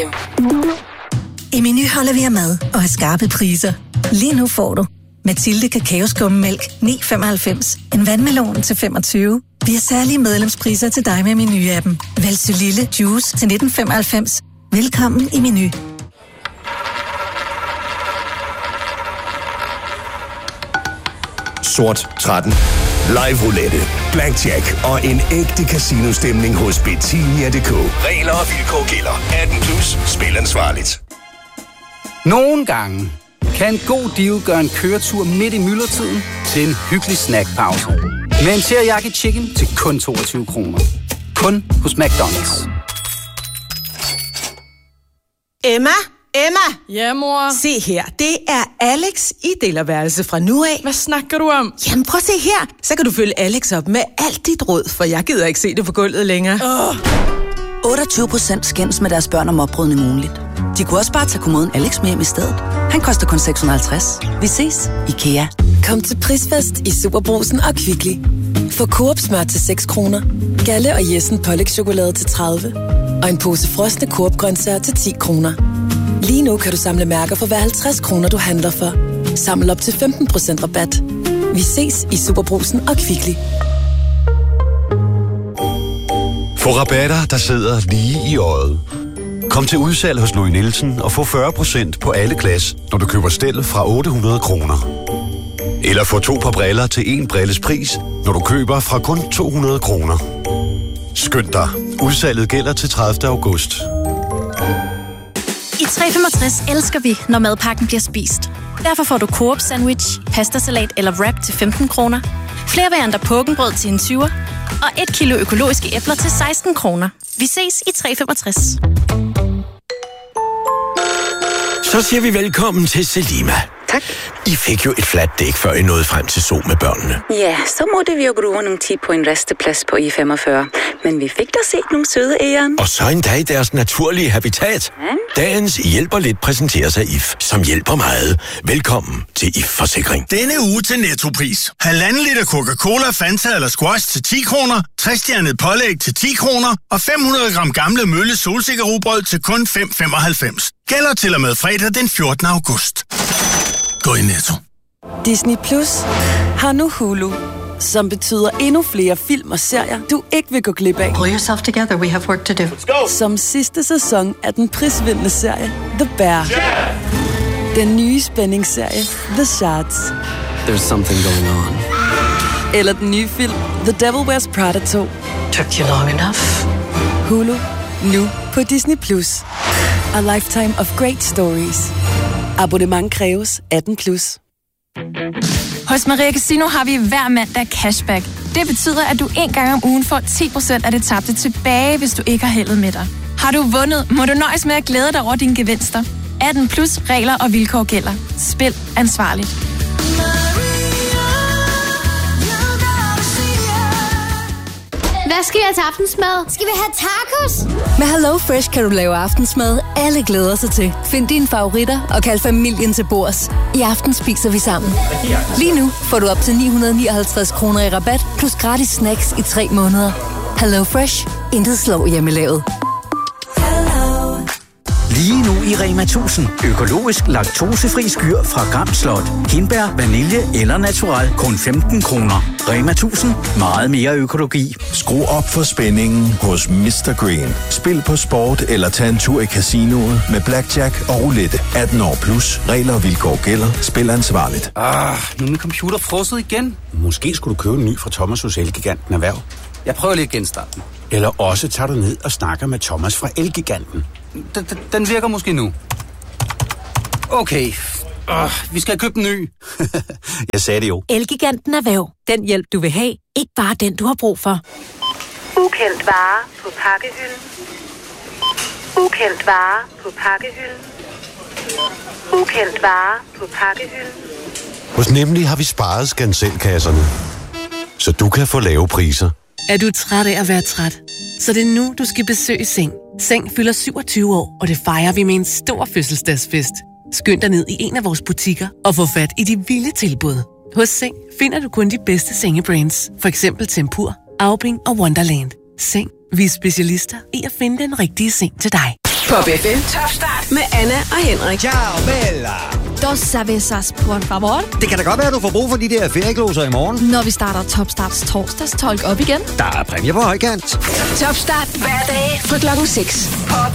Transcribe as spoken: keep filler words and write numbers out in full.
I Meny holder vi af mad og har skarpe priser. Lige nu får du Mathilde kakaoskummemælk ni komma femoghalvfems, en vandmelon til femogtyve. Vi har særlige medlemspriser til dig med Meny-appen. Vælg Lille Juice til nitten femoghalvfems. Velkommen i Meny. Sort tretten. Live roulette, blackjack og en ægte casino-stemning hos Betinia punktum d k. Regler og vilkår gælder. atten plus. Spil ansvarligt. Nogle gange kan en god deal gøre en køretur midt i myldretiden til en hyggelig snackpause. Med en teriyaki chicken til kun toogtyve kroner. Kun hos McDonald's. Emma? Emma! Ja, mor? Se her, det er Alex i delerværelse fra nu af. Hvad snakker du om? Jamen prøv at se her, så kan du følge Alex op med alt dit råd, for jeg gider ikke se det på gulvet længere. Oh. otteogtyve procent skændes med deres børn om opbrudne muligt. De kunne også bare tage kommoden Alex med hjem i stedet. Han koster kun seks hundrede og halvtreds. Vi ses, IKEA. Kom til Prisfest i Superbrugsen og Kvickly. Få Coop smør til seks kroner, Galle og Jessen pålægschokolade til tredive og en pose frosne Coop-grøntsager til ti kroner. Lige nu kan du samle mærker for hver halvtreds kroner, du handler for. Samle op til femten procent rabat. Vi ses i Superbrugsen og Kvickly. Få rabatter, der sidder lige i øjet. Kom til udsalg hos Louis Nielsen og få fyrre procent på alle glas, når du køber stel fra otte hundrede kroner. Eller få to par briller til en brilles pris, når du køber fra kun to hundrede kroner. Skynd dig. Udsalget gælder til tredivte august. I tre femogtres elsker vi, når madpakken bliver spist. Derfor får du Coop sandwich, pastasalat eller wrap til femten kroner, flere varianter pukkenbrød til en tyver og et kilo økologiske æbler til seksten kroner. Vi ses i tre femogtres. Så siger vi velkommen til Selima. Tak. I fik jo et fladt dæk, før I nåede frem til Zoo med børnene. Ja, så måtte vi jo bruge nogle tid på en resteplads på I femogfyrre. Men vi fik da set nogle søde æren. Og så endda i deres naturlige habitat. Ja. Dagens Hjælper Lidt præsenteres af I F, som hjælper meget. Velkommen til I F-forsikring. Denne uge til Nettopris. Halvanden liter Coca-Cola, Fanta eller Squash til ti kroner, tres-stjernet pålæg til ti kroner og fem hundrede gram gamle Mølle solsikkerrugbrød til kun fem komma femoghalvfems. Gælder til og med fredag den fjortende august. Gå i Netto. Disney Plus har nu Hulu, som betyder endnu flere film og serier, du ikke vil gå glip af. Pull yourself together, we have work to do. Let's go. Som sidste sæson af den prisvindende serie The Bear. Yeah. Den nye spændingsserie The Shards. There's something going on. Eller den nye film The Devil Wears Prada to. Took you long enough. Hulu, nu på Disney Plus. A lifetime of great stories. Abonnement kræves atten plus. Hos Maria Casino har vi hver mandag cashback. Det betyder, at du en gang om ugen får ti procent af det tabte tilbage, hvis du ikke har heldet med dig. Har du vundet, må du nøjes med at glæde dig over dine gevinster. atten plus regler og vilkår gælder. Spil ansvarligt. Hvad skal vi have til aftensmad? Skal vi have tacos? Med Hello Fresh kan du lave aftensmad, alle glæder sig til. Find dine favoritter og kald familien til bords. I aften spiser vi sammen. Lige nu får du op til ni hundrede nioghalvtreds kroner i rabat, plus gratis snacks i tre måneder. Hello Fresh. Intet slår hjemmelavet. Lige nu i Rema tusind. Økologisk laktosefri skyr fra Gram Slot. Hindbær, vanilje eller natural. Kun femten kroner. Rema tusind. Meget mere økologi. Skru op for spændingen hos mister Green. Spil på sport eller tag en tur i casinoet med blackjack og roulette. atten år plus. Regler og vilkår gælder. Spil ansvarligt. Ah, nu er min computer frosset igen. Måske skulle du købe en ny fra Thomas hos Elgiganten Erhverv. Jeg prøver lige at genstarte den. Eller også tager du ned og snakker med Thomas fra Elgiganten. Den, den virker måske nu. Okay. Uh, vi skal købe en ny. Jeg sagde det jo. Elgiganten Erhverv. Den hjælp, du vil have. Ikke bare den, du har brug for. Ukendt vare på pakkehylden. Ukendt vare på pakkehylden. Ukendt vare på pakkehylden. Hos Nemlig har vi sparet skanselkasserne, så du kan få lave priser. Er du træt af at være træt? Så det er nu, du skal besøge Seng. Seng fylder syvogtyve år, og det fejrer vi med en stor fødselsdagsfest. Skynd dig ned i en af vores butikker og få fat i de vilde tilbud. Hos Seng finder du kun de bedste sengebrands. For eksempel Tempur, Aubing og Wonderland. Seng. Vi er specialister i at finde den rigtige seng til dig. Pop F M. Top start med Anna og Henrik. Ciao, Bella. Dos cervezas, por favor. Det kan da godt være, at du får brug for de der feriekloser i morgen. Når vi starter Top Starts torsdags tolk op igen. Der er præmier på højkant. Top start hver dag fra klokken seks. Pop